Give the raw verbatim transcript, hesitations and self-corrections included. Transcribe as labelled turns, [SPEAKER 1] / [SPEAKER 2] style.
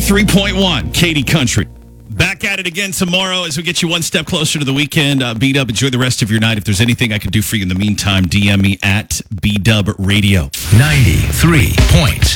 [SPEAKER 1] ninety-three point one, Katy Country. Back at it again tomorrow as we get you one step closer to the weekend. Uh, B-Dub, enjoy the rest of your night. If there's anything I can do for you in the meantime, D M me at B-Dub Radio.
[SPEAKER 2] ninety-three point